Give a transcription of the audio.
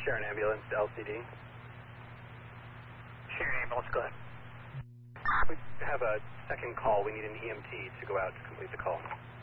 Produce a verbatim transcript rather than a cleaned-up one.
Share an ambulance to L C D. Share an ambulance, go ahead. We have a second call. We need an E M T to go out to complete the call.